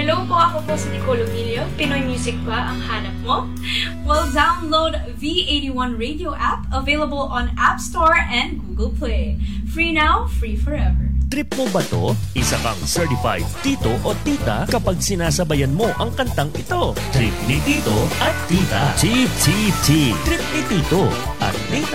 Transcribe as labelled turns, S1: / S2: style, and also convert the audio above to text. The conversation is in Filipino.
S1: Hello po, ako po si Nicole Emilio. Pinoy music ba ang hanap mo? Well, download V81 Radio app, available on App Store and Google Play. Free now, free forever.
S2: Trip mo ba to? Isa kang certified tito o tita kapag sinasabayan mo ang kantang ito. Trip ni tito at tita. Tip, tip, tip. Trip ni tito at tita.